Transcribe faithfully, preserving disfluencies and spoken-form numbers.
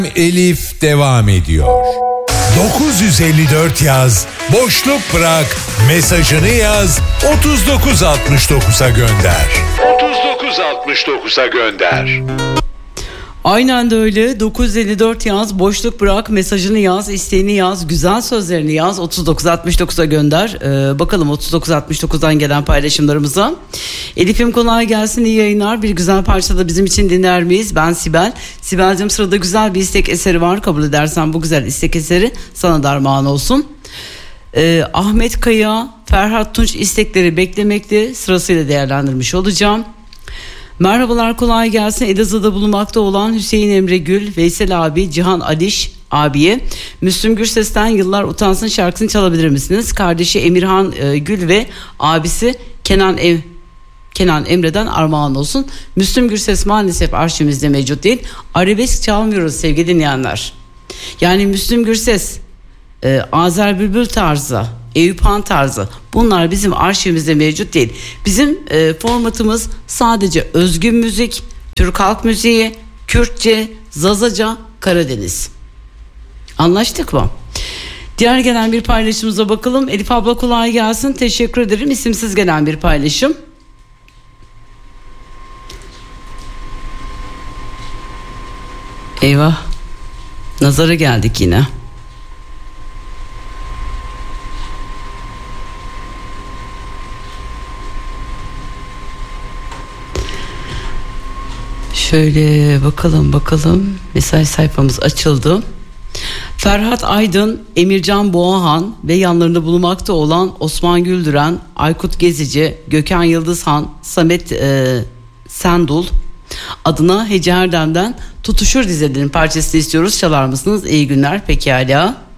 Elif devam ediyor. dokuz yüz elli dört yaz, boşluk bırak, mesajını yaz, otuz dokuz altmış dokuza gönder. otuz dokuz altmış dokuza gönder. Aynen de öyle. dokuz yüz elli dört yaz, boşluk bırak, mesajını yaz, isteğini yaz, güzel sözlerini yaz, otuz dokuz altmış dokuza gönder. Ee, bakalım otuz dokuz altmış dokuzdan gelen paylaşımlarımıza. Elif'im kolay gelsin, iyi yayınlar. Bir güzel parça da bizim için dinler miyiz? Ben Sibel. Sibel'cim, sırada güzel bir istek eseri var. Kabul edersen bu güzel istek eseri sana da armağan olsun. Ee, Ahmet Kaya, Ferhat Tunç istekleri beklemekte, sırasıyla değerlendirmiş olacağım. Merhabalar, kolay gelsin. Elazığ'da bulunmakta olan Hüseyin Emre Gül, Veysel abi, Cihan Aliş abiye Müslüm Gürses'ten Yıllar Utansın şarkısını çalabilir misiniz? Kardeşi Emirhan e, Gül ve abisi Kenan Ev Kenan Emre'den armağan olsun. Müslüm Gürses maalesef arşivimizde mevcut değil. Arabesk çalmıyoruz sevgili dinleyenler. Yani Müslüm Gürses, e, Azer Bülbül tarzı, Eyüp Han tarzı, bunlar bizim arşivimizde mevcut değil. Bizim e, formatımız sadece özgün müzik, Türk halk müziği, Kürtçe, Zazaca, Karadeniz. Anlaştık mı? Diğer gelen bir paylaşımımıza bakalım. Elif abla kolay gelsin. Teşekkür ederim. İsimsiz gelen bir paylaşım. Eyvah. Nazara geldik yine. Şöyle bakalım bakalım. Mesaj sayfamız açıldı. Ferhat Aydın, Emircan Boğahan ve yanlarında bulunmakta olan Osman Güldüren, Aykut Gezici, Gökhan Yıldızhan, Samet e, Sendul adına Hece Erdem'den Tutuşur Dizedi'nin parçasını istiyoruz. Çalar mısınız? İyi günler. Pekala.